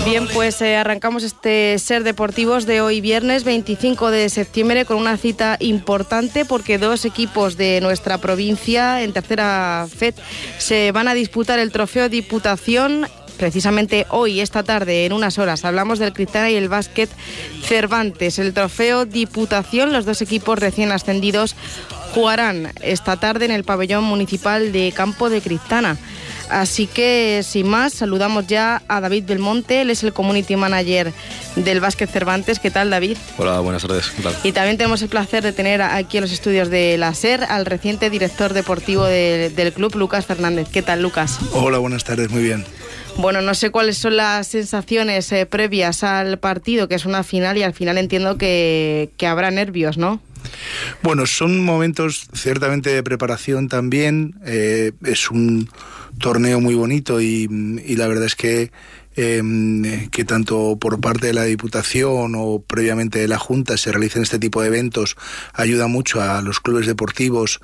Bien, pues arrancamos este Ser Deportivos de hoy viernes 25 de septiembre con una cita importante porque dos equipos de nuestra provincia en tercera FED se van a disputar el trofeo Diputación. Precisamente hoy, esta tarde, en unas horas, hablamos del Cristana y el Básquet Cervantes. El trofeo Diputación, los dos equipos recién ascendidos jugarán esta tarde en el pabellón municipal de Campo de Cristana. Así que, sin más, saludamos ya a David Belmonte, él es el Community Manager del Básquet Cervantes. ¿Qué tal, David? Hola, buenas tardes. ¿Qué tal? Y también tenemos el placer de tener aquí en los estudios de la SER al reciente director deportivo del club, Lucas Fernández. ¿Qué tal, Lucas? Hola, buenas tardes, muy bien. Bueno, no sé cuáles son las sensaciones previas al partido, que es una final, y al final entiendo que habrá nervios, ¿no? Bueno, son momentos ciertamente de preparación también. Es un torneo muy bonito y la verdad es que tanto por parte de la Diputación o previamente de la Junta se realicen este tipo de eventos ayuda mucho a los clubes deportivos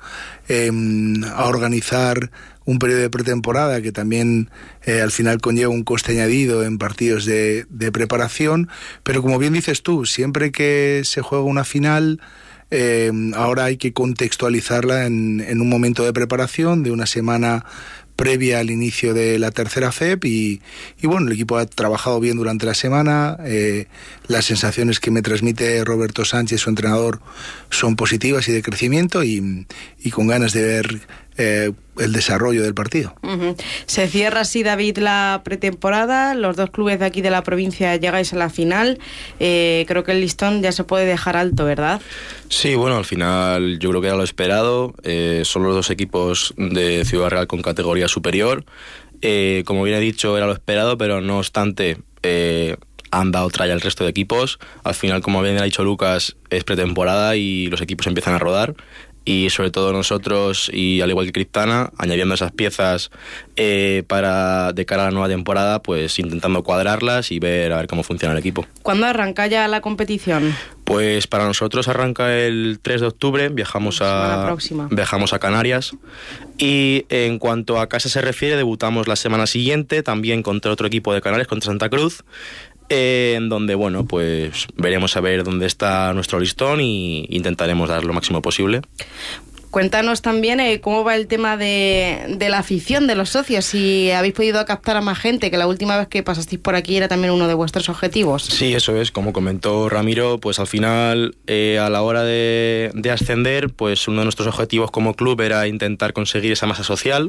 a organizar un periodo de pretemporada que también al final conlleva un coste añadido en partidos de preparación, pero como bien dices tú, siempre que se juega una final, ahora hay que contextualizarla en un momento de preparación de una semana previa al inicio de la tercera FEP y bueno, el equipo ha trabajado bien durante la semana. Las sensaciones que me transmite Roberto Sánchez, su entrenador, son positivas y de crecimiento y con ganas de ver el desarrollo del partido. Uh-huh. Se cierra así, David, la pretemporada. Los dos clubes de aquí de la provincia llegáis a la final. Creo que el listón ya se puede dejar alto, ¿verdad? Sí, bueno, al final yo creo que era lo esperado. Son los dos equipos de Ciudad Real con categoría superior. Como bien he dicho, era lo esperado, pero no obstante han dado tralla el resto de equipos. Al final, como bien ha dicho Lucas, es pretemporada y los equipos empiezan a rodar. Y sobre todo nosotros, y al igual que Cristana, añadiendo esas piezas de cara a la nueva temporada, pues intentando cuadrarlas y ver a ver cómo funciona el equipo. ¿Cuándo arranca ya la competición? Pues para nosotros arranca el 3 de octubre, viajamos a Canarias. Y en cuanto a casa se refiere, debutamos la semana siguiente, también contra otro equipo de Canarias, contra Santa Cruz, en donde, bueno, pues veremos a ver dónde está nuestro listón y intentaremos dar lo máximo posible. Cuéntanos también cómo va el tema de la afición de los socios, si habéis podido captar a más gente, que la última vez que pasasteis por aquí era también uno de vuestros objetivos. Sí, eso es, como comentó Ramiro, pues al final a la hora de ascender, pues uno de nuestros objetivos como club era intentar conseguir esa masa social.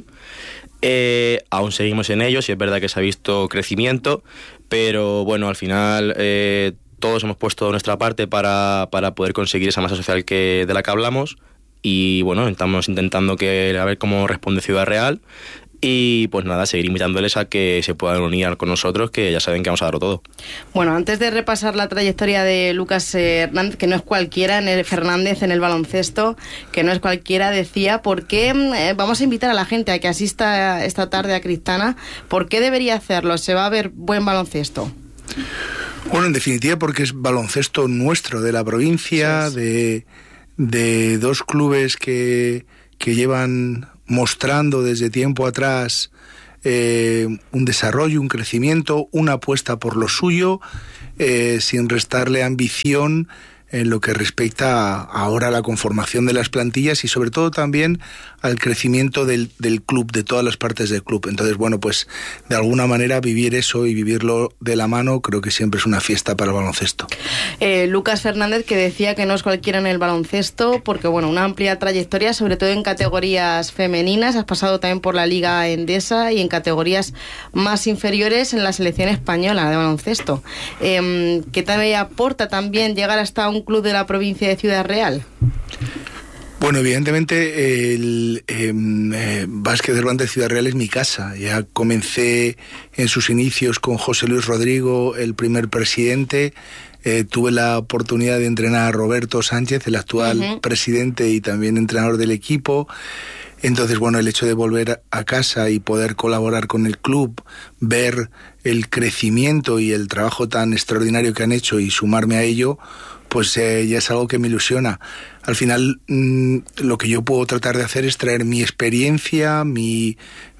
Aún seguimos en ello, sí es verdad que se ha visto crecimiento, pero bueno, al final todos hemos puesto nuestra parte para poder conseguir esa masa social de la que hablamos. Y bueno, estamos intentando a ver cómo responde Ciudad Real y pues nada, seguir invitándoles a que se puedan unir con nosotros, que ya saben que vamos a darlo todo. Bueno, antes de repasar la trayectoria de Lucas Hernández, que no es cualquiera, Fernández en el baloncesto, que no es cualquiera, decía, ¿por qué vamos a invitar a la gente a que asista esta tarde a Cristana? ¿Por qué debería hacerlo? ¿Se va a ver buen baloncesto? Bueno, en definitiva porque es baloncesto nuestro, de la provincia, sí, de dos clubes que llevan mostrando desde tiempo atrás un desarrollo, un crecimiento, una apuesta por lo suyo, sin restarle ambición en lo que respecta ahora a la conformación de las plantillas y sobre todo también al crecimiento del club, de todas las partes del club. Entonces, bueno, pues de alguna manera vivir eso y vivirlo de la mano creo que siempre es una fiesta para el baloncesto. Lucas Fernández, que decía que no es cualquiera en el baloncesto, porque bueno, una amplia trayectoria, sobre todo en categorías femeninas, has pasado también por la Liga Endesa y en categorías más inferiores en la selección española de baloncesto. ¿Qué te aporta también llegar hasta un club de la provincia de Ciudad Real? Bueno, evidentemente el Básquet Cervantes Ciudad Real es mi casa. Ya comencé en sus inicios con José Luis Rodrigo, el primer presidente. Tuve la oportunidad de entrenar a Roberto Sánchez, el actual presidente y también entrenador del equipo. Entonces, bueno, el hecho de volver a casa y poder colaborar con el club, ver el crecimiento y el trabajo tan extraordinario que han hecho y sumarme a ello, pues ya es algo que me ilusiona. Al final, lo que yo puedo tratar de hacer es traer mi experiencia, mi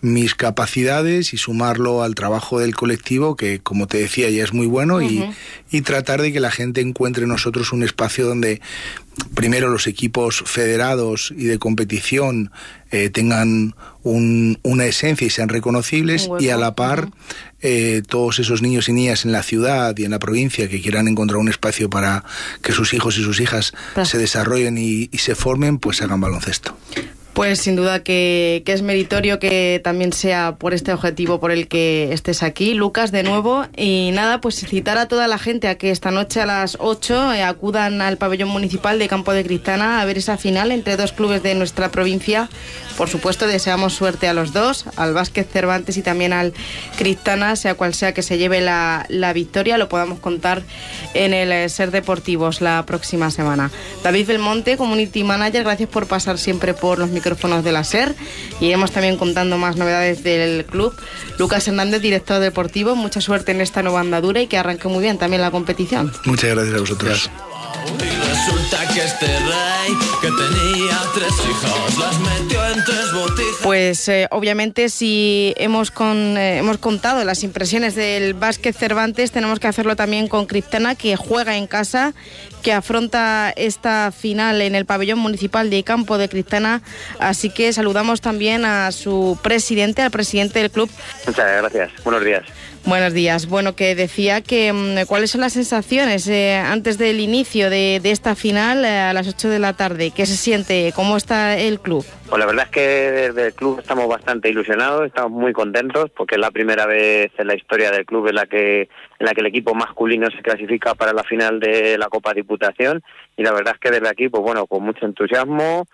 mis capacidades y sumarlo al trabajo del colectivo, que como te decía ya es muy bueno, y tratar de que la gente encuentre en nosotros un espacio donde primero los equipos federados y de competición tengan una esencia y sean reconocibles, y a la par todos esos niños y niñas en la ciudad y en la provincia que quieran encontrar un espacio para que sus hijos y sus hijas se desarrollen y se formen, pues hagan baloncesto. Pues sin duda que es meritorio que también sea por este objetivo por el que estés aquí, Lucas, de nuevo. Y nada, pues citar a toda la gente a que esta noche a las 8 acudan al pabellón municipal de Campo de Cristana a ver esa final entre dos clubes de nuestra provincia. Por supuesto, deseamos suerte a los dos, al Básquet Cervantes y también al Cristana, sea cual sea que se lleve la victoria, lo podamos contar en el Ser Deportivos la próxima semana. David Belmonte, Community Manager, gracias por pasar siempre por los micrófonos de la SER, y iremos también contando más novedades del club. Lucas Hernández, director deportivo, mucha suerte en esta nueva andadura y que arranque muy bien también la competición. Muchas gracias a vosotros. Y resulta que este rey que tenía 3 hijos las metió en 3 botijas. Pues obviamente si hemos contado las impresiones del Básquet Cervantes, tenemos que hacerlo también con Cristana, que juega en casa, que afronta esta final en el pabellón municipal de Campo de Cristana. Así que saludamos también a su presidente, al presidente del club. Muchas gracias. Buenos días. Buenos días. Bueno, que decía que cuáles son las sensaciones antes del inicio de esta final a las 8 de la tarde. ¿Qué se siente? ¿Cómo está el club? Pues la verdad es que desde el club estamos bastante ilusionados, estamos muy contentos porque es la primera vez en la historia del club en la que el equipo masculino se clasifica para la final de la Copa Diputación, y la verdad es que desde aquí, pues bueno, con mucho entusiasmo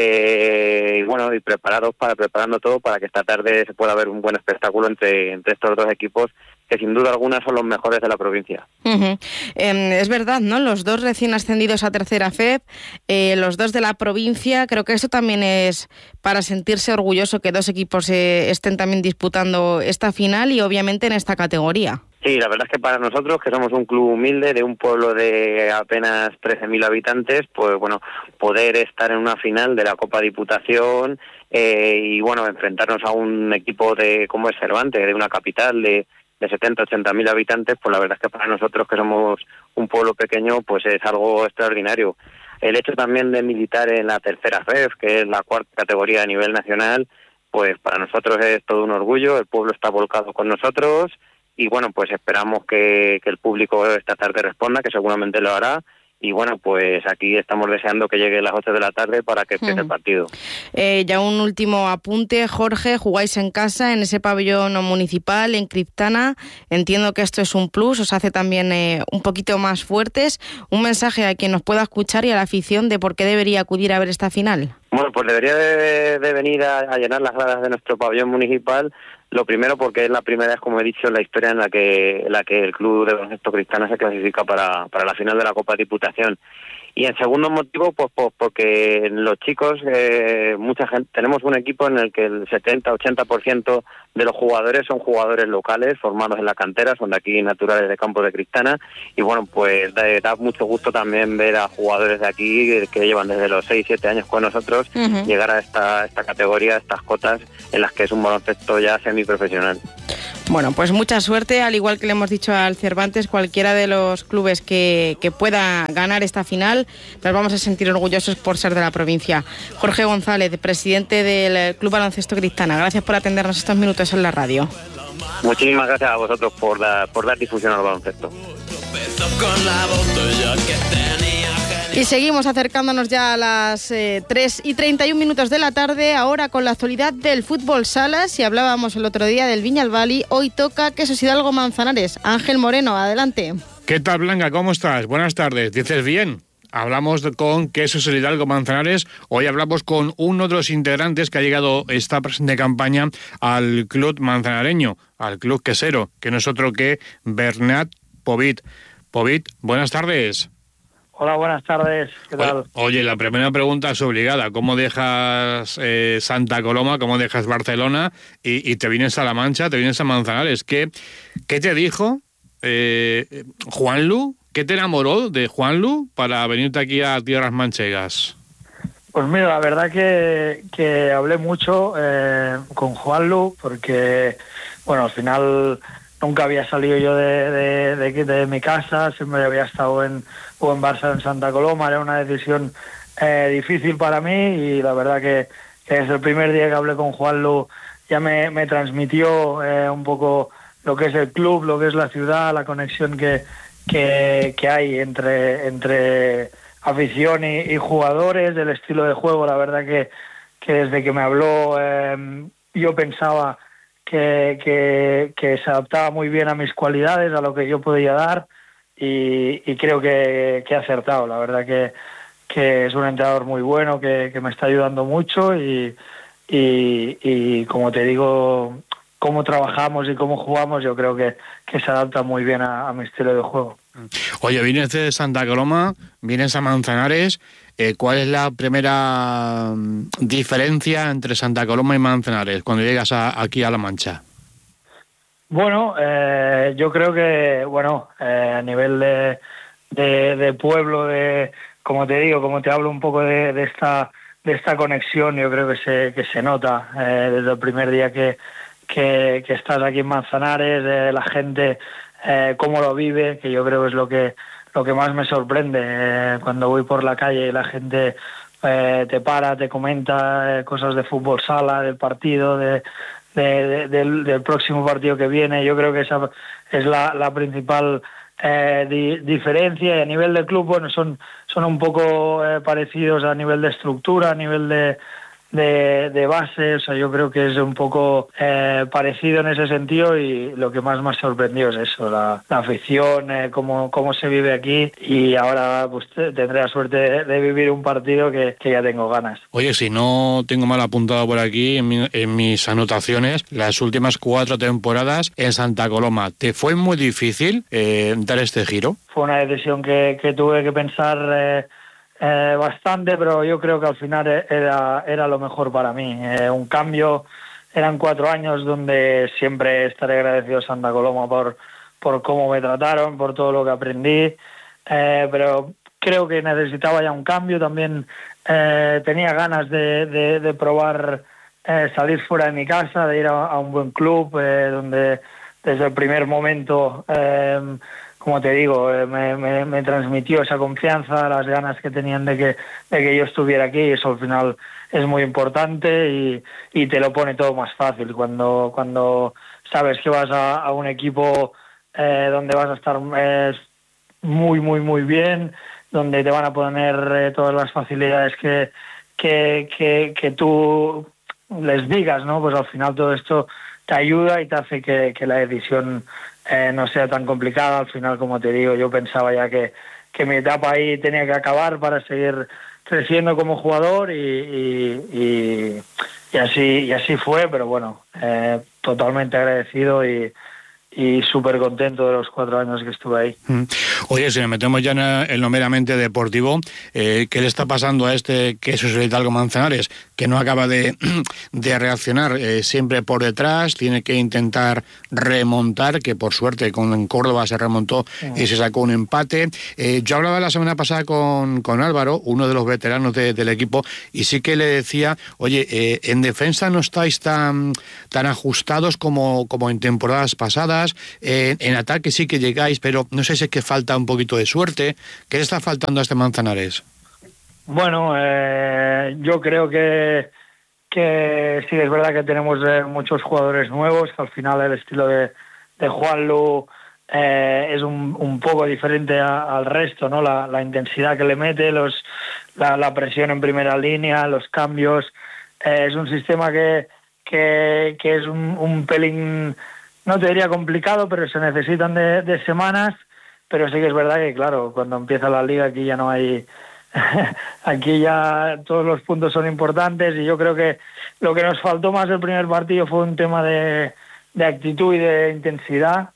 y bueno, y preparando todo para que esta tarde se pueda ver un buen espectáculo entre estos dos equipos que sin duda alguna son los mejores de la provincia. Es verdad, ¿no? Los dos recién ascendidos a tercera FEP, los dos de la provincia, creo que eso también es para sentirse orgulloso que dos equipos estén también disputando esta final y obviamente en esta categoría. Sí, la verdad es que para nosotros, que somos un club humilde de un pueblo de apenas 13.000 habitantes, pues bueno, poder estar en una final de la Copa Diputación y bueno, enfrentarnos a un equipo como es Cervantes, de una capital de 70-80.000 habitantes, pues la verdad es que para nosotros, que somos un pueblo pequeño, pues es algo extraordinario. El hecho también de militar en la tercera FEF, que es la cuarta categoría a nivel nacional, pues para nosotros es todo un orgullo. El pueblo está volcado con nosotros y bueno, pues esperamos que el público esta tarde responda, que seguramente lo hará. Y bueno, pues aquí estamos deseando que llegue las 8 de la tarde para que empiece el partido. Ya un último apunte, Jorge, jugáis en casa, en ese pabellón municipal, en Cristana. Entiendo que esto es un plus, os hace también un poquito más fuertes. Un mensaje a quien nos pueda escuchar y a la afición de por qué debería acudir a ver esta final. Bueno, pues debería de venir a llenar las gradas de nuestro pabellón municipal. Lo primero porque es la primera vez, como he dicho, en la historia en la que el club de baloncesto Cristana se clasifica para la final de la Copa Diputación. Y en segundo motivo, pues porque los chicos, mucha gente, tenemos un equipo en el que el 70-80% de los jugadores son jugadores locales, formados en la cantera, son de aquí, naturales de Campo de Cristana, y bueno, pues da mucho gusto también ver a jugadores de aquí que llevan desde los 6-7 años con nosotros llegar a esta categoría, a estas cotas en las que es un baloncesto ya semiprofesional. Bueno, pues mucha suerte, al igual que le hemos dicho al Cervantes, cualquiera de los clubes que pueda ganar esta final, nos vamos a sentir orgullosos por ser de la provincia. Jorge González, presidente del Club Baloncesto Cristana, gracias por atendernos estos minutos en la radio. Muchísimas gracias a vosotros por dar difusión al baloncesto. Y seguimos acercándonos ya a las 3:31 de la tarde, ahora con la actualidad del fútbol sala. Si hablábamos el otro día del Viñalbali, hoy toca Quesos Hidalgo Manzanares. Ángel Moreno, adelante. ¿Qué tal, Blanca? ¿Cómo estás? Buenas tardes. ¿Dices bien? Hablamos con Quesos Hidalgo Manzanares. Hoy hablamos con uno de los integrantes que ha llegado esta presente campaña al club manzanareño, al club quesero, que no es otro que Bernat Povit. Povit, buenas tardes. Hola, buenas tardes. ¿Qué tal? Oye, la primera pregunta es obligada. ¿Cómo dejas Santa Coloma, cómo dejas Barcelona y te vienes a La Mancha, te vienes a Manzanares? ¿Qué te dijo Juanlu? ¿Qué te enamoró de Juanlu para venirte aquí a tierras manchegas? Pues mira, la verdad que hablé mucho con Juanlu, porque, bueno, al final nunca había salido yo de mi casa, siempre había estado o en Barça o en Santa Coloma, era una decisión difícil para mí, y la verdad que desde el primer día que hablé con Juanlu ya me transmitió un poco lo que es el club, lo que es la ciudad, la conexión que hay entre afición y jugadores, del estilo de juego. La verdad que desde que me habló yo pensaba que se adaptaba muy bien a mis cualidades, a lo que yo podía dar, y creo que he acertado. La verdad que es un entrenador muy bueno, que me está ayudando mucho, y como te digo, cómo trabajamos y cómo jugamos, yo creo que se adapta muy bien a mi estilo de juego. Oye, vienes de Santa Coloma, vienes a Manzanares. ¿Cuál es la primera diferencia entre Santa Coloma y Manzanares cuando llegas aquí a La Mancha? Bueno, yo creo que, a nivel de pueblo, como te digo, como te hablo un poco de esta conexión, yo creo que se nota desde el primer día que estás aquí en Manzanares, la gente cómo lo vive, que yo creo que es lo que más me sorprende cuando voy por la calle y la gente te para, te comenta cosas de fútbol sala, del partido, del próximo partido que viene. Yo creo que esa es la principal diferencia. Y a nivel del club, bueno, son un poco parecidos a nivel de estructura, a nivel de base. O sea, yo creo que es un poco parecido en ese sentido, y lo que más me sorprendió es eso, la afición, cómo se vive aquí, y ahora pues tendré la suerte de vivir un partido que ya tengo ganas. Oye, si no tengo mal apuntado por aquí en mis anotaciones, las últimas 4 temporadas en Santa Coloma, ¿te fue muy difícil dar este giro? Fue una decisión que tuve que pensar bastante, pero yo creo que al final era lo mejor para mí. Un cambio, eran 4 años donde siempre estaré agradecido a Santa Coloma por cómo me trataron, por todo lo que aprendí, pero creo que necesitaba ya un cambio. También tenía ganas de probar salir fuera de mi casa, de ir a un buen club donde desde el primer momento como te digo, me transmitió esa confianza, las ganas que tenían de que yo estuviera aquí, y eso al final es muy importante, y te lo pone todo más fácil cuando sabes que vas a un equipo donde vas a estar muy, muy, muy bien, donde te van a poner todas las facilidades que tú les digas, ¿no? Pues al final todo esto te ayuda y te hace que la decisión no sea tan complicada. Al final, como te digo, yo pensaba ya que mi etapa ahí tenía que acabar para seguir creciendo como jugador, y así fue, pero bueno, totalmente agradecido y súper contento de los 4 años que estuve ahí. Oye, si nos metemos ya en lo meramente deportivo, ¿qué le está pasando a este Quesos El Hidalgo Manzanares, que no acaba de reaccionar, siempre por detrás, tiene que intentar remontar, que por suerte en Córdoba se remontó y se sacó un empate? Yo hablaba la semana pasada con Álvaro, uno de los veteranos del equipo, y sí que le decía, oye, en defensa no estáis tan ajustados como en temporadas pasadas, en ataque sí que llegáis, pero no sé si es que falta un poquito de suerte. ¿Qué le está faltando a este Manzanares? Bueno, yo creo que sí, es verdad que tenemos muchos jugadores nuevos, que al final el estilo de Juanlu es un poco diferente al resto, ¿no? La intensidad que le mete, la presión en primera línea, los cambios. Es un sistema que es un pelín, no te diría complicado, pero se necesitan de semanas. Pero sí que es verdad que, claro, cuando empieza la liga aquí ya no hay... Aquí ya todos los puntos son importantes, y yo creo que lo que nos faltó más el primer partido fue un tema de actitud y de intensidad,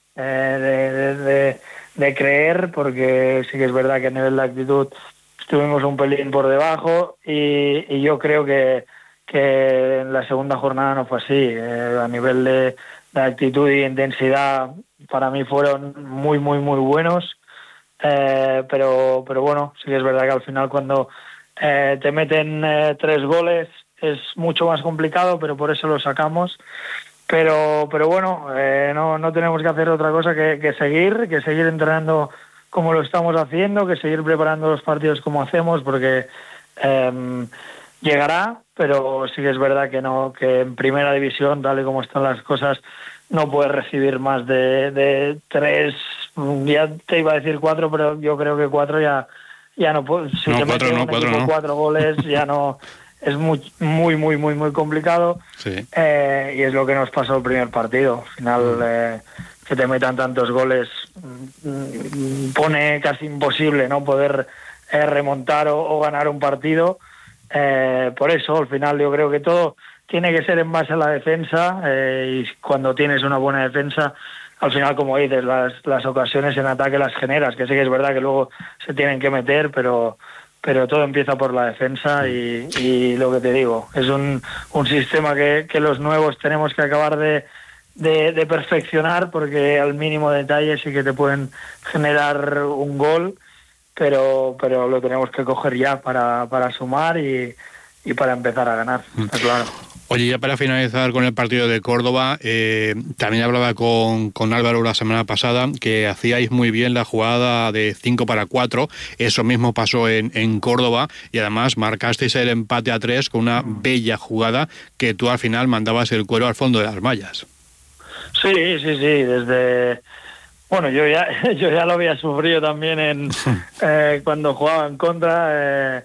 de creer, porque sí que es verdad que a nivel de actitud estuvimos un pelín por debajo, y yo creo que en la segunda jornada no fue así. A nivel de actitud y intensidad para mí fueron muy, muy, muy buenos. Pero bueno, sí que es verdad que al final cuando te meten 3 goles, es mucho más complicado, pero por eso lo sacamos. Pero bueno, no tenemos que hacer otra cosa que seguir entrenando como lo estamos haciendo, que seguir preparando los partidos como hacemos, porque llegará, pero sí que es verdad que en primera división, tal y como están las cosas, no puedes recibir más de 3, ya te iba a decir 4, pero yo creo que 4 ya no puedo. Si te meten un equipo 4 goles, ya no, es muy complicado. Sí. Y es lo que nos pasó el primer partido. Al final, que te metan tantos goles pone casi imposible no poder remontar o ganar un partido. Por eso, al final, yo creo que todo tiene que ser en base a la defensa, y cuando tienes una buena defensa, al final, como dices, las ocasiones en ataque las generas, que sí que es verdad que luego se tienen que meter, pero todo empieza por la defensa, y lo que te digo, es un sistema que los nuevos tenemos que acabar de perfeccionar, porque al mínimo detalle sí que te pueden generar un gol, pero lo tenemos que coger ya para sumar y para empezar a ganar, está claro. Oye, ya para finalizar con el partido de Córdoba, también hablaba con Álvaro la semana pasada que hacíais muy bien la jugada de 5 para 4, eso mismo pasó en Córdoba, y además marcasteis el empate a 3 con una bella jugada que tú al final mandabas el cuero al fondo de las mallas. Sí, desde... Bueno, yo ya lo había sufrido también cuando jugaba en contra,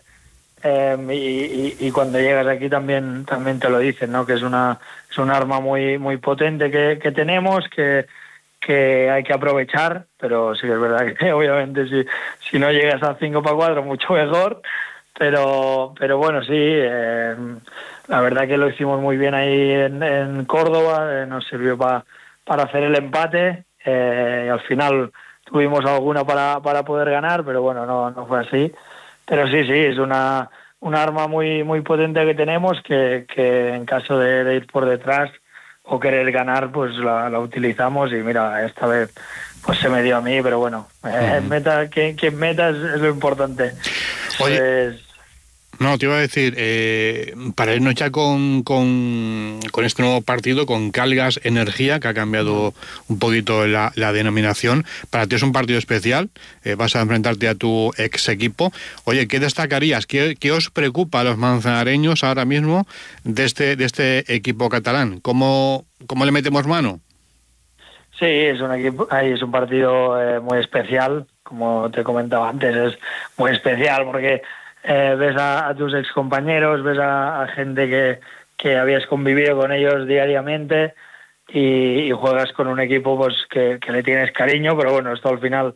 y cuando llegas aquí también te lo dicen, ¿no? Que es un arma muy potente que tenemos, que hay que aprovechar, pero sí que es verdad que obviamente si no llegas a 5 para 4 mucho mejor, pero bueno, sí, la verdad que lo hicimos muy bien ahí en Córdoba, nos sirvió para hacer el empate, y al final tuvimos alguna para poder ganar, pero bueno, no fue así. Pero sí, es una arma muy potente que tenemos, que en caso de ir por detrás o querer ganar, pues la utilizamos, y mira, esta vez pues se me dio a mí, pero bueno, quien meta es lo importante. Oye, Pues... No, te iba a decir, para irnos ya con este nuevo partido, con Calgas Energía, que ha cambiado un poquito la denominación, para ti es un partido especial, vas a enfrentarte a tu ex equipo. Oye, ¿qué destacarías? ¿Qué os preocupa a los manzanareños ahora mismo de este equipo catalán? ¿Cómo le metemos mano? Sí, es un partido muy especial, como te comentaba antes, es muy especial porque... ves a tus excompañeros, ves a gente que habías convivido con ellos diariamente, y juegas con un equipo pues que le tienes cariño, pero bueno, esto al final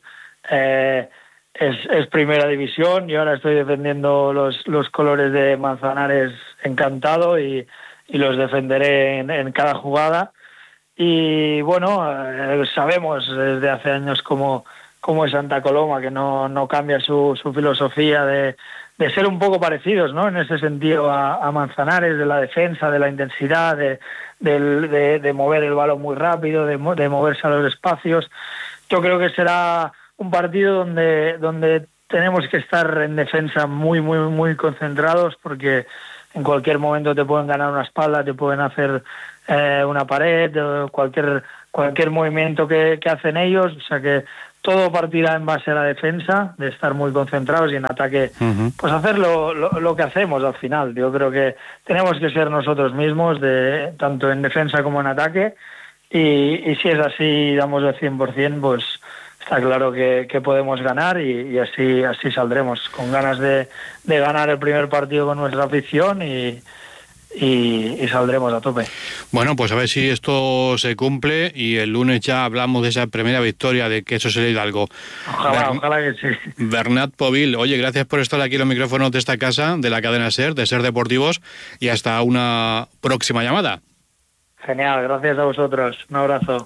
es primera división. Yo ahora estoy defendiendo los colores de Manzanares encantado, y los defenderé en cada jugada. Y bueno, sabemos desde hace años cómo es Santa Coloma, que no cambia su filosofía de ser un poco parecidos, ¿no? En ese sentido a Manzanares, de la defensa, de la intensidad, de mover el balón muy rápido, de moverse a los espacios. Yo creo que será un partido donde tenemos que estar en defensa muy concentrados, porque en cualquier momento te pueden ganar una espalda, te pueden hacer una pared, cualquier movimiento que hacen ellos, o sea que todo partirá en base a la defensa, de estar muy concentrados, y en ataque pues hacer lo que hacemos al final. Yo creo que tenemos que ser nosotros mismos, tanto en defensa como en ataque, y si es así, damos el 100%, pues está claro que podemos ganar, y así saldremos, con ganas de ganar el primer partido con nuestra afición, y saldremos a tope. Bueno, pues a ver si esto se cumple, y el lunes ya hablamos de esa primera victoria de Quesos El Hidalgo. Ojalá que sí. Bernat Povil, oye, gracias por estar aquí en los micrófonos de esta casa, de la cadena SER, de SER Deportivos, y hasta una próxima llamada. Genial, gracias a vosotros. Un abrazo.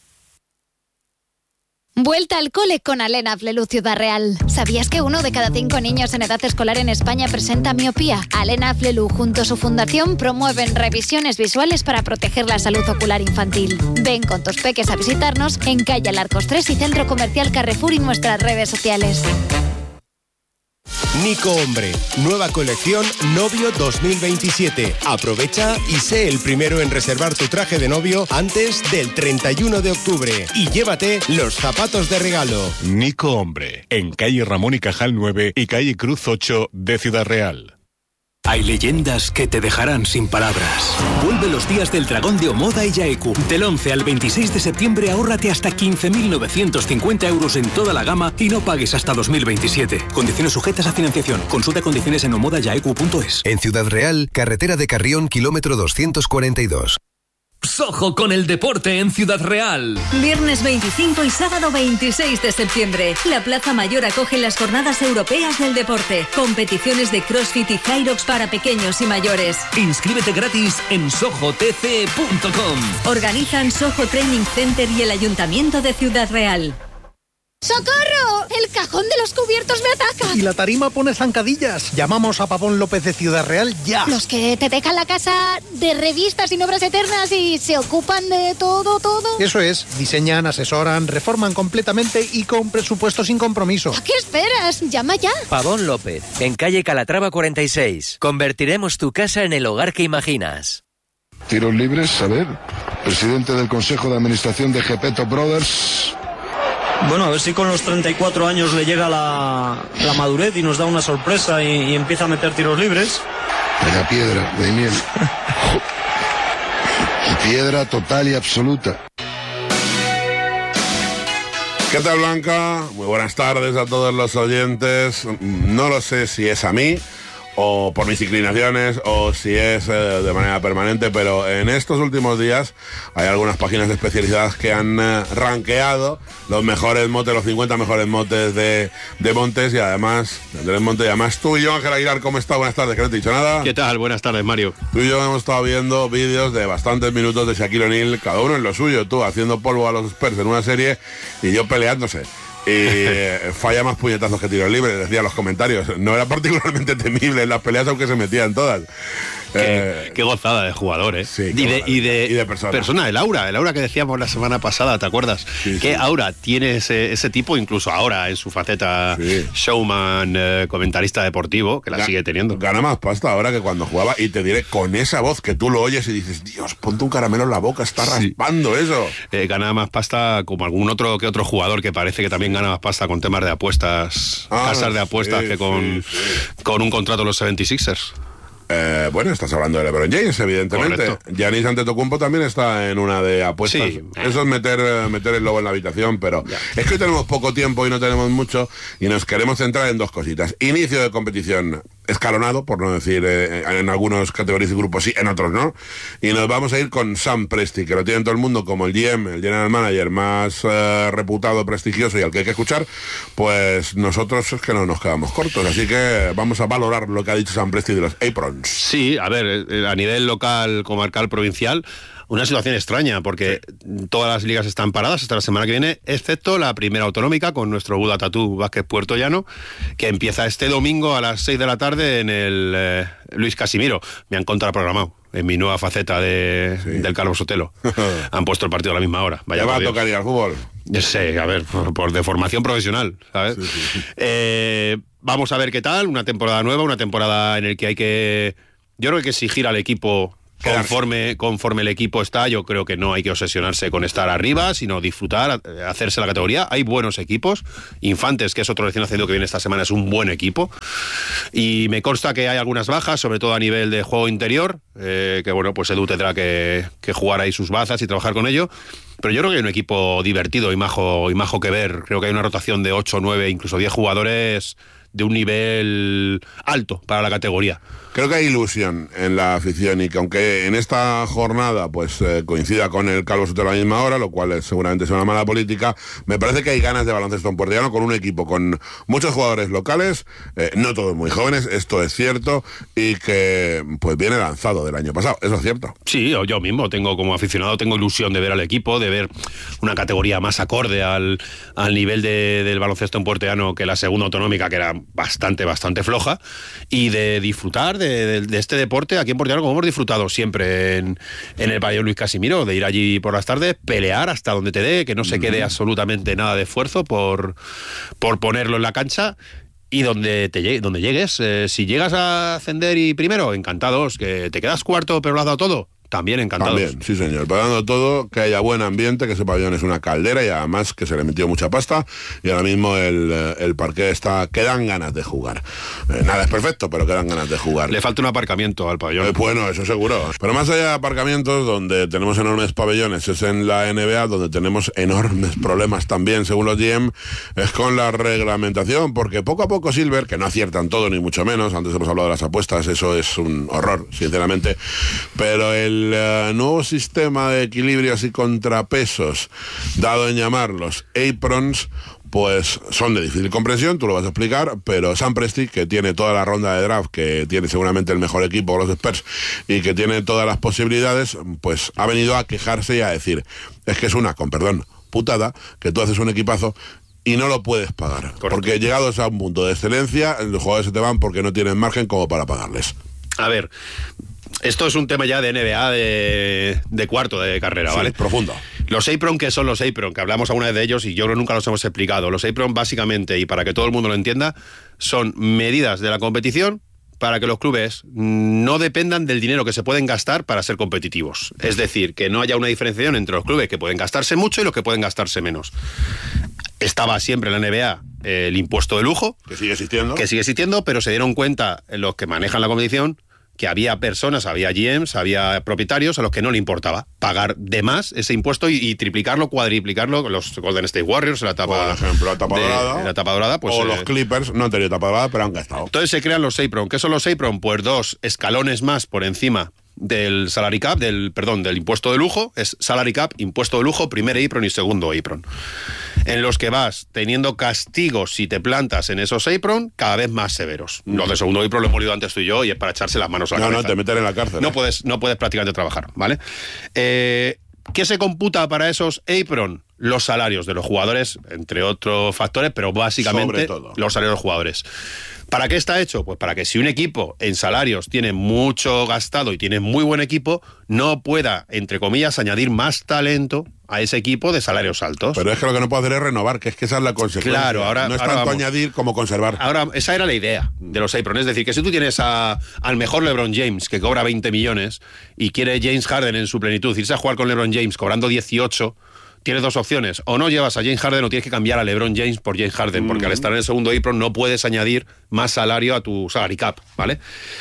Vuelta al cole con Alena Flelu Ciudad Real. ¿Sabías que 1 de cada 5 niños en edad escolar en España presenta miopía? Alena Flelu, junto a su fundación, promueven revisiones visuales para proteger la salud ocular infantil. Ven con tus peques a visitarnos en calle Alarcos 3 y Centro Comercial Carrefour, y nuestras redes sociales. Nico Hombre, nueva colección Novio 2027. Aprovecha y sé el primero en reservar tu traje de novio antes del 31 de octubre. Y llévate los zapatos de regalo. Nico Hombre, en calle Ramón y Cajal 9 y calle Cruz 8 de Ciudad Real. Hay leyendas que te dejarán sin palabras. Vuelve los días del dragón de Omoda y Yaeku. Del 11 al 26 de septiembre ahórrate hasta 15.950 euros en toda la gama y no pagues hasta 2027. Condiciones sujetas a financiación. Consulta condiciones en omodayaeku.es. En Ciudad Real, carretera de Carrión, kilómetro 242. Sojo con el deporte en Ciudad Real. Viernes 25 y sábado 26 de septiembre. La Plaza Mayor acoge las Jornadas Europeas del Deporte. Competiciones de CrossFit y Hyrox para pequeños y mayores. Inscríbete gratis en sojotc.com. Organizan Soho Training Center y el Ayuntamiento de Ciudad Real. ¡Socorro! ¡El cajón de los cubiertos me ataca! Y la tarima pone zancadillas. Llamamos a Pavón López de Ciudad Real ya. Los que te dejan la casa de revistas y obras eternas y se ocupan de todo. Eso es. Diseñan, asesoran, reforman completamente y con presupuesto sin compromiso. ¿A qué esperas? Llama ya. Pavón López, en calle Calatrava 46. Convertiremos tu casa en el hogar que imaginas. Tiros libres, a ver. Presidente del Consejo de Administración de Gepetto Brothers. Bueno, a ver si con los 34 años le llega la madurez y nos da una sorpresa y empieza a meter tiros libres. Venga, piedra, de miel. Piedra total y absoluta. ¿Qué tal, Blanca? Muy buenas tardes a todos los oyentes. No lo sé si es a mí o por mis inclinaciones o si es de manera permanente, pero en estos últimos días hay algunas páginas especializadas que han rankeado los mejores motes, los 50 mejores motes de Montes y además tú y yo, Ángel Aguilar, ¿cómo está? Buenas tardes, que no te he dicho nada. ¿Qué tal? Buenas tardes, Mario. Tú y yo hemos estado viendo vídeos de bastantes minutos de Shaquille O'Neal, cada uno en lo suyo, tú haciendo polvo a los Spurs en una serie y yo peleándose. Y falla más puñetazos que tiros libres, decían los comentarios. No era particularmente temible en las peleas, aunque se metían todas. Qué gozada de jugador, ¿eh? Sí, y de persona. el aura que decíamos la semana pasada, ¿te acuerdas? ¿Qué aura tiene ese tipo, incluso ahora en su faceta showman, comentarista deportivo, que la sigue teniendo? Gana más pasta ahora que cuando jugaba, y te diré, con esa voz que tú lo oyes y dices, Dios, ponte un caramelo en la boca, está raspando eso. Gana más pasta como algún otro jugador que parece que también gana más pasta con temas de apuestas, casas de apuestas, que con un contrato de los 76ers. Bueno, estás hablando de LeBron James, evidentemente. Correcto. Giannis Antetokounmpo también está en una de apuestas. Sí. Eso es meter el lobo en la habitación, pero es que hoy tenemos poco tiempo y no tenemos mucho y nos queremos centrar en dos cositas. Inicio de competición escalonado, por no decir en algunas categorías y grupos sí, en otros no. Y nos vamos a ir con Sam Presti, que lo tiene todo el mundo como el GM, el General Manager más reputado, prestigioso y al que hay que escuchar. Pues nosotros es que no nos quedamos cortos, así que vamos a valorar lo que ha dicho Sam Presti de los Aprons. Sí, a ver, a nivel local, comarcal, provincial, una situación extraña, porque todas las ligas están paradas hasta la semana que viene, excepto la primera autonómica con nuestro Buda Tatú Vázquez Puerto Llano, que empieza este domingo a las 6 de la tarde en el Luis Casimiro. Me han contraprogramado en mi nueva faceta del Calvo Sotelo. Han puesto el partido a la misma hora. Vaya, va a tocar ir al fútbol. Sí, a ver, por de formación profesional, ¿sabes? Vamos a ver qué tal, una temporada nueva, una temporada en la que hay que... Yo creo que exigir al equipo conforme el equipo está. Yo creo que no hay que obsesionarse con estar arriba, sino disfrutar, hacerse la categoría. Hay buenos equipos. Infantes, que es otro recién ascendido que viene esta semana, es un buen equipo. Y me consta que hay algunas bajas, sobre todo a nivel de juego interior, que bueno, pues Edu tendrá que jugar ahí sus bazas y trabajar con ello. Pero yo creo que hay un equipo divertido y majo que ver. Creo que hay una rotación de 8, 9, incluso 10 jugadores de un nivel alto para la categoría. Creo que hay ilusión en la afición y que aunque en esta jornada pues coincida con el Calvo Sotelo a la misma hora, lo cual seguramente es una mala política, me parece que hay ganas de baloncesto en Puerto Llano con un equipo con muchos jugadores locales, no todos muy jóvenes, esto es cierto, y que pues viene lanzado del año pasado, eso es cierto. Sí, yo mismo como aficionado tengo ilusión de ver al equipo, de ver una categoría más acorde al nivel del baloncesto en Puerto Llano que la segunda autonómica, que era bastante floja, y de disfrutar de este deporte aquí en Puerto Llano, como hemos disfrutado siempre en el pabellón Luis Casimiro, de ir allí por las tardes, pelear hasta donde te dé, que no se quede absolutamente nada de esfuerzo por ponerlo en la cancha. y donde llegues. Si llegas a ascender y primero, encantados. Que te quedas cuarto pero lo has dado todo, también encantados. También, sí señor, pagando todo, que haya buen ambiente, que ese pabellón es una caldera y además que se le metió mucha pasta y ahora mismo el parqué está, que dan ganas de jugar. Nada es perfecto, pero que dan ganas de jugar. Le falta un aparcamiento al pabellón. Bueno, eso seguro. Pero más allá de aparcamientos, donde tenemos enormes pabellones, es en la NBA, donde tenemos enormes problemas también, según los GM, es con la reglamentación, porque poco a poco Silver, que no aciertan todo ni mucho menos, antes hemos hablado de las apuestas, eso es un horror, sinceramente, pero el nuevo sistema de equilibrios y contrapesos, dado en llamarlos aprons, pues son de difícil comprensión, tú lo vas a explicar, pero Sam Presti, que tiene toda la ronda de draft, que tiene seguramente el mejor equipo, los Spurs, y que tiene todas las posibilidades, pues ha venido a quejarse y a decir, es que es una, con perdón, putada, que tú haces un equipazo y no lo puedes pagar. Correcto. Porque llegados a un punto de excelencia, los jugadores se te van porque no tienen margen como para pagarles. A ver, esto es un tema ya de NBA de cuarto de carrera, ¿vale? Sí, profundo. Los apron, ¿qué son los apron? Que hablamos alguna vez de ellos y yo creo que nunca los hemos explicado. Los apron, básicamente, y para que todo el mundo lo entienda, son medidas de la competición para que los clubes no dependan del dinero que se pueden gastar para ser competitivos. Es decir, que no haya una diferenciación entre los clubes que pueden gastarse mucho y los que pueden gastarse menos. Estaba siempre en la NBA el impuesto de lujo. Que sigue existiendo. Que sigue existiendo, pero se dieron cuenta los que manejan la competición que había personas, había GMs, había propietarios a los que no le importaba pagar de más ese impuesto y triplicarlo, cuadriplicarlo. Los Golden State Warriors, la etapa, por ejemplo, la etapa dorada, pues, o los Clippers, no han tenido etapa dorada, pero han gastado. Entonces se crean los apron. ¿Qué son los apron? Pues 2 escalones más por encima del salary cap, del impuesto de lujo. Es salary cap, impuesto de lujo, primer apron y segundo apron, en los que vas teniendo castigos si te plantas en esos apron cada vez más severos. Los de segundo apron lo hemos leído antes tú y yo y es para echarse las manos a la cabeza. No, te meten en la cárcel. No puedes prácticamente trabajar, ¿vale? ¿Qué se computa para esos apron? Los salarios de los jugadores, entre otros factores, pero básicamente los salarios de los jugadores. ¿Para qué está hecho? Pues para que si un equipo en salarios tiene mucho gastado y tiene muy buen equipo, no pueda, entre comillas, añadir más talento a ese equipo de salarios altos. Pero es que lo que no puede hacer es renovar, que es que esa es la consecuencia. Claro, no es tanto añadir como conservar. Ahora, esa era la idea de los apron. Es decir, que si tú tienes al mejor LeBron James, que cobra 20 millones, y quiere James Harden en su plenitud, irse a jugar con LeBron James cobrando 18... Tienes dos opciones, o no llevas a James Harden o tienes que cambiar a LeBron James por James Harden, porque al estar en el segundo apron no puedes añadir más salario a tu salary cap, ¿vale?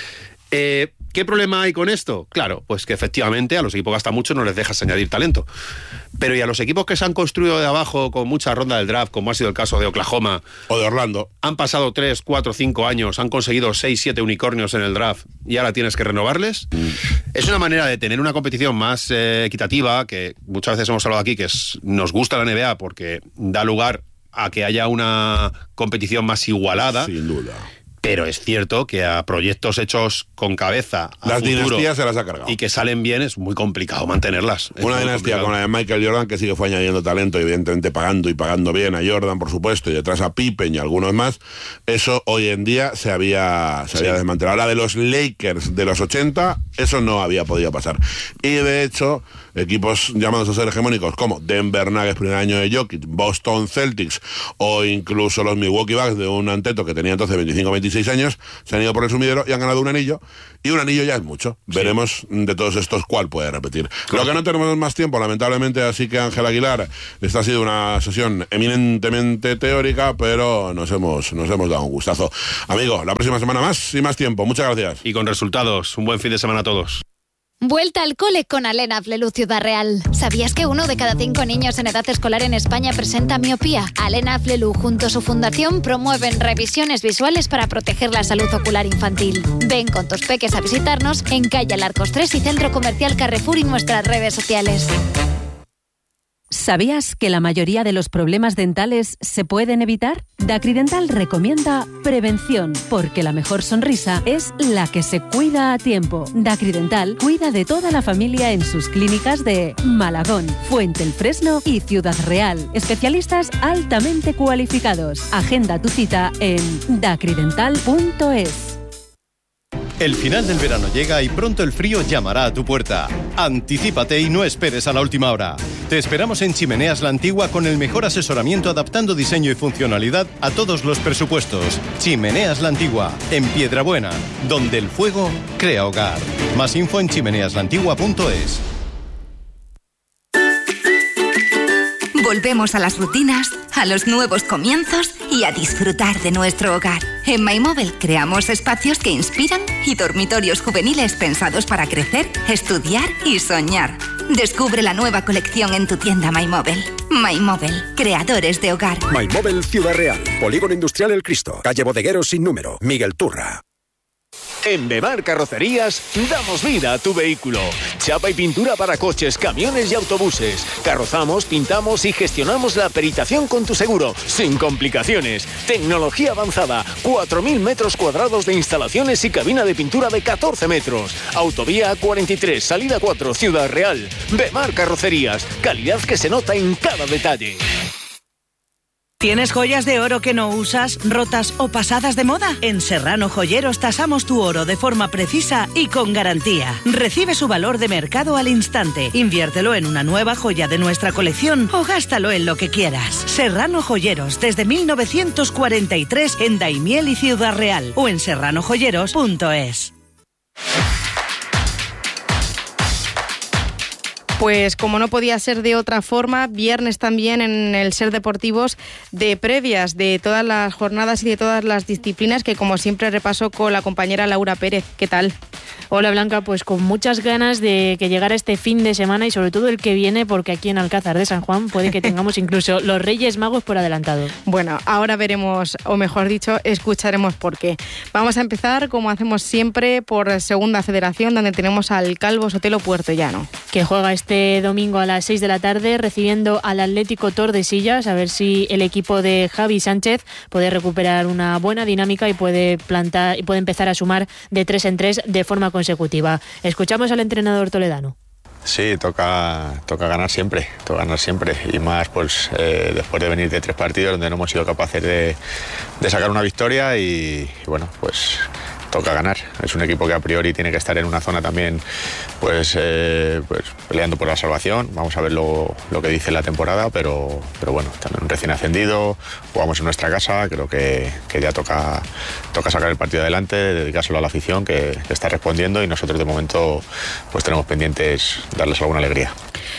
¿Qué problema hay con esto? Claro, pues que efectivamente a los equipos gasta mucho, no les dejas añadir talento. Pero y a los equipos que se han construido de abajo con mucha ronda del draft, como ha sido el caso de Oklahoma o de Orlando, han pasado 3, 4, 5 años, han conseguido 6, 7 unicornios en el draft y ahora tienes que renovarles. Es una manera de tener una competición más equitativa, que muchas veces hemos hablado aquí, que nos gusta la NBA porque da lugar a que haya una competición más igualada. Sin duda. Pero es cierto que a proyectos hechos con cabeza a las futuro, dinastías se las ha cargado y que salen bien es muy complicado mantenerlas. Una dinastía como la de Michael Jordan, que sí que fue añadiendo talento, evidentemente pagando bien a Jordan, por supuesto, y detrás a Pippen y algunos más. Eso hoy en día se había desmantelado. La de los Lakers de los 80, eso no había podido pasar. Y de hecho, equipos llamados a ser hegemónicos como Denver Nuggets, primer año de Jokic, Boston Celtics o incluso los Milwaukee Bucks de un Anteto que tenía entonces 25-26 años, se han ido por el sumidero y han ganado un anillo, y un anillo ya es mucho. Sí. Veremos de todos estos cuál puede repetir. Lo que no tenemos más tiempo, lamentablemente, así que Ángel Aguilar, esta ha sido una sesión eminentemente teórica, pero nos hemos dado un gustazo. Amigo, la próxima semana más y más tiempo. Muchas gracias. Y con resultados. Un buen fin de semana a todos. Vuelta al cole con Alena Flelu Ciudad Real. ¿Sabías que 1 de cada 5 niños en edad escolar en España presenta miopía? Alena Flelu junto a su fundación promueven revisiones visuales para proteger la salud ocular infantil. Ven con tus peques a visitarnos en calle Alarcos 3 y Centro Comercial Carrefour y nuestras redes sociales. ¿Sabías que la mayoría de los problemas dentales se pueden evitar? Dacridental recomienda prevención, porque la mejor sonrisa es la que se cuida a tiempo. Dacridental cuida de toda la familia en sus clínicas de Malagón, Fuente el Fresno y Ciudad Real. Especialistas altamente cualificados. Agenda tu cita en dacridental.es. El final del verano llega y pronto el frío llamará a tu puerta. Anticípate y no esperes a la última hora. Te esperamos en Chimeneas La Antigua con el mejor asesoramiento adaptando diseño y funcionalidad a todos los presupuestos. Chimeneas La Antigua, en Piedrabuena, donde el fuego crea hogar. Más info en chimeneaslantigua.es. Volvemos a las rutinas, a los nuevos comienzos y a disfrutar de nuestro hogar. En MyMobile creamos espacios que inspiran y dormitorios juveniles pensados para crecer, estudiar y soñar. Descubre la nueva colección en tu tienda MyMobile. MyMobile, creadores de hogar. MyMobile Ciudad Real, Polígono Industrial El Cristo, calle Bodegueros sin número, Miguel Turra. En Bemar Carrocerías damos vida a tu vehículo. Chapa y pintura para coches, camiones y autobuses. Carrozamos, pintamos y gestionamos la peritación con tu seguro, sin complicaciones. Tecnología avanzada, 4.000 metros cuadrados de instalaciones y cabina de pintura de 14 metros. Autovía A43, salida 4, Ciudad Real. Bemar Carrocerías, calidad que se nota en cada detalle. ¿Tienes joyas de oro que no usas, rotas o pasadas de moda? En Serrano Joyeros tasamos tu oro de forma precisa y con garantía. Recibe su valor de mercado al instante. Inviértelo en una nueva joya de nuestra colección o gástalo en lo que quieras. Serrano Joyeros, desde 1943 en Daimiel y Ciudad Real o en serranojoyeros.es. Pues como no podía ser de otra forma, viernes también en el Ser Deportivos de previas de todas las jornadas y de todas las disciplinas que como siempre repaso con la compañera Laura Pérez. ¿Qué tal? Hola Blanca, pues con muchas ganas de que llegara este fin de semana y sobre todo el que viene, porque aquí en Alcázar de San Juan puede que tengamos incluso los Reyes Magos por adelantado. Bueno, ahora veremos, o mejor dicho, escucharemos por qué. Vamos a empezar, como hacemos siempre, por Segunda Federación, donde tenemos al Calvo Sotelo Puertollano, que juega este domingo a las 6 de la tarde recibiendo al Atlético Tordesillas, a ver si el equipo de Javi Sánchez puede recuperar una buena dinámica y puede empezar a sumar de 3 en 3 de forma consecutiva. Escuchamos al entrenador toledano. Sí, toca ganar siempre, y más pues después de venir de 3 partidos donde no hemos sido capaces de sacar una victoria y bueno, pues toca ganar. Es un equipo que a priori tiene que estar en una zona también pues peleando por la salvación. Vamos a ver lo que dice la temporada, pero bueno, también un recién ascendido, jugamos en nuestra casa, creo que ya toca sacar el partido adelante, dedicárselo a la afición que está respondiendo y nosotros de momento pues tenemos pendientes darles alguna alegría.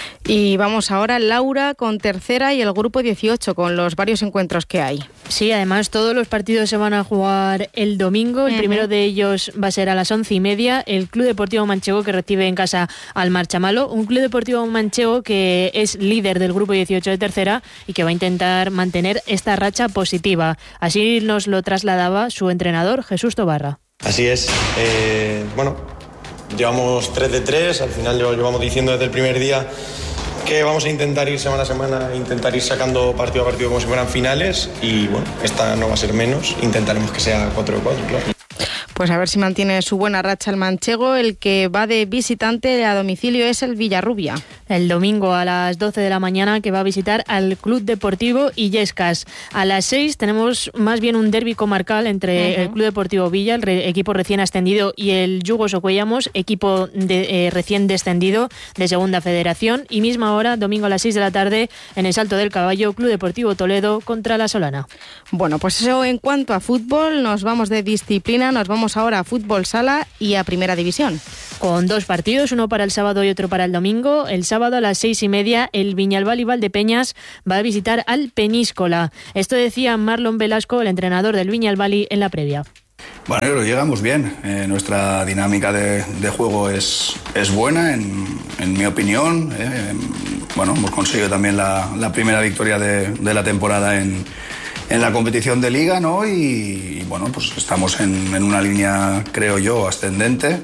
Y vamos ahora, Laura, con tercera y el grupo 18, con los varios encuentros que hay. Sí, además todos los partidos se van a jugar el domingo. El primero de ellos va a ser a las 11:30. El Club Deportivo Manchego, que recibe en casa al Marchamalo. Un Club Deportivo Manchego que es líder del grupo 18 de tercera y que va a intentar mantener esta racha positiva. Así nos lo trasladaba su entrenador, Jesús Tobarra. Así es. Bueno, llevamos 3 de 3. Al final llevamos diciendo desde el primer día que vamos a intentar ir semana a semana, intentar ir sacando partido a partido como si fueran finales y bueno, esta no va a ser menos, intentaremos que sea 4 de 4, claro. Pues a ver si mantiene su buena racha el manchego. El que va de visitante a domicilio es el Villarrubia. El domingo a las 12 de la mañana, que va a visitar al Club Deportivo Illescas. A las 6 tenemos más bien un derbi comarcal entre el Club Deportivo Villa, el equipo recién ascendido, y el Yugo Socuellamos, equipo recién descendido de Segunda Federación. Y misma hora, domingo a las 6 de la tarde, en el Salto del Caballo, Club Deportivo Toledo contra la Solana. Bueno, pues eso en cuanto a fútbol. Nos vamos de disciplina, nos vamos ahora a fútbol sala y a Primera División. Con 2 partidos, uno para el sábado y otro para el domingo. El sábado a las 6:30, el Viñalbal y Valdepeñas va a visitar al Peñíscola. Esto decía Marlon Velasco, el entrenador del Viñalbal, en la previa. Bueno, pero llegamos bien. Nuestra dinámica de juego es buena, en mi opinión. Bueno, hemos conseguido también la primera victoria de la temporada en la competición de liga, ¿no? Y bueno, pues estamos en una línea, creo yo, ascendente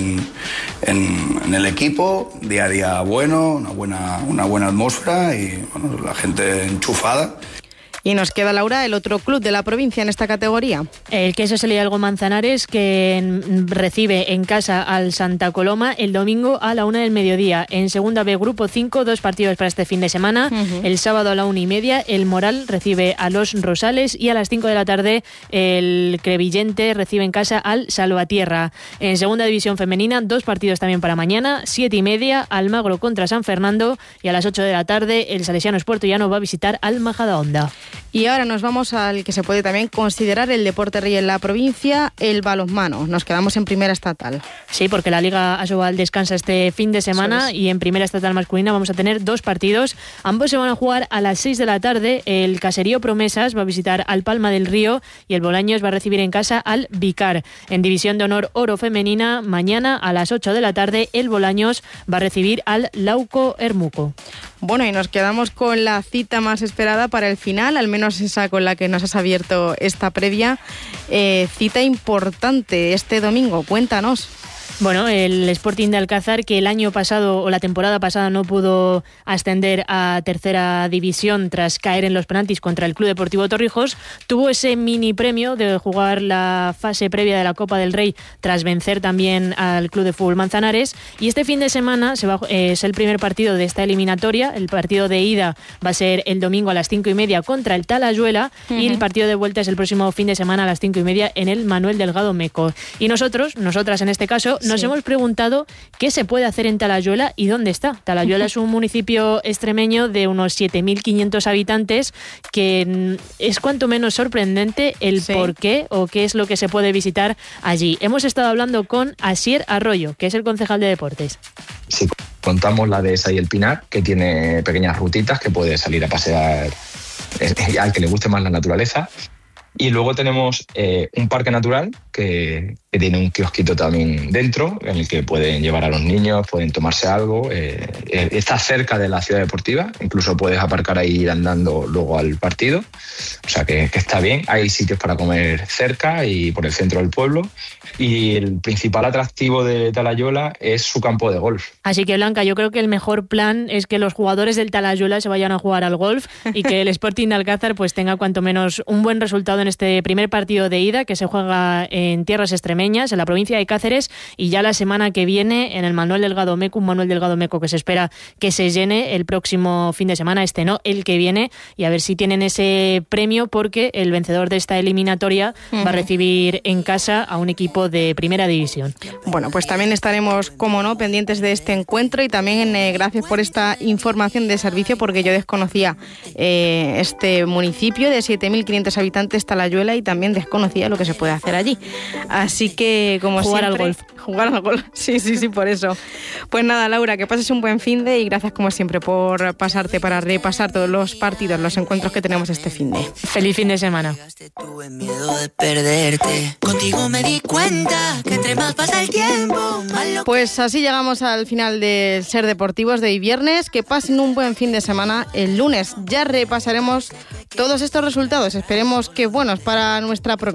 en el equipo, día a día bueno, una buena atmósfera y bueno, la gente enchufada. Y nos queda, Laura, el otro club de la provincia en esta categoría. El Queso Algo Manzanares, que recibe en casa al Santa Coloma el domingo a la 1 del mediodía. En segunda B, grupo 5, 2 partidos para este fin de semana. El sábado a la 1:30, el Moral recibe a los Rosales y a las 5 de la tarde el Crevillente recibe en casa al Salvatierra. En segunda división femenina, 2 partidos también para mañana. 7:30, Almagro contra San Fernando, y a las 8 de la tarde el Salesianos Puertollano va a visitar al Majadahonda. Y ahora nos vamos al que se puede también considerar el deporte rey en la provincia, el balonmano. Nos quedamos en primera estatal. Sí, porque la Liga Asobal descansa este fin de semana y en primera estatal masculina vamos a tener 2 partidos. Ambos se van a jugar a las 6 de la tarde. El Caserío Promesas va a visitar al Palma del Río y el Bolaños va a recibir en casa al Vicar. En División de Honor Oro femenina, mañana a las 8 de la tarde el Bolaños va a recibir al Lauco Hermuco. Bueno, y nos quedamos con la cita más esperada para el final, al menos esa con la que nos has abierto esta previa. Cita importante este domingo, cuéntanos. Bueno, el Sporting de Alcázar, que el año pasado o la temporada pasada no pudo ascender a tercera división tras caer en los penaltis contra el Club Deportivo Torrijos, tuvo ese mini premio de jugar la fase previa de la Copa del Rey tras vencer también al Club de Fútbol Manzanares, y este fin de semana es el primer partido de esta eliminatoria. El partido de ida va a ser el domingo a las 5:30 contra el Talayuela y el partido de vuelta es el próximo fin de semana a las 5:30 en el Manuel Delgado Meco. Y nosotras en este caso, nos hemos preguntado qué se puede hacer en Talayuela y dónde está. Talayuela es un municipio extremeño de unos 7.500 habitantes, que es cuanto menos sorprendente el por qué o qué es lo que se puede visitar allí. Hemos estado hablando con Asier Arroyo, que es el concejal de deportes. Sí, contamos la dehesa y el Pinar, que tiene pequeñas rutitas que puede salir a pasear al que le guste más la naturaleza. Y luego tenemos un parque natural que tiene un kiosquito también dentro, en el que pueden llevar a los niños, pueden tomarse algo. Está cerca de la ciudad deportiva, incluso puedes aparcar ahí ir andando luego al partido. O sea que está bien. Hay sitios para comer cerca y por el centro del pueblo. Y el principal atractivo de Talayuela es su campo de golf. Así que, Blanca, yo creo que el mejor plan es que los jugadores del Talayuela se vayan a jugar al golf y que el Sporting de Alcázar pues tenga cuanto menos un buen resultado en este primer partido de ida, que se juega en tierras extremeñas, en la provincia de Cáceres, y ya la semana que viene en el Manuel Delgado Meco, un Manuel Delgado Meco que se espera que se llene el próximo fin de semana, el que viene, y a ver si tienen ese premio, porque el vencedor de esta eliminatoria va a recibir en casa a un equipo de primera división. Bueno, pues también estaremos, como no, pendientes de este encuentro, y también gracias por esta información de servicio, porque yo desconocía este municipio de 7.500 habitantes, Talayuela, y también desconocía lo que se puede hacer allí. Así que, como jugar siempre, al golf. Jugar al golf, sí, por eso. Pues nada, Laura, que pases un buen finde, y gracias como siempre por pasarte para repasar todos los partidos, los encuentros que tenemos este finde. Feliz fin de semana. Tuve miedo de perderte. Contigo me di cuenta que entre más pasa el tiempo, más lo... Pues así llegamos al final del Ser Deportivos de hoy viernes. Que pasen un buen fin de semana. El lunes ya repasaremos todos estos resultados. Esperemos que buenos para nuestra provincia.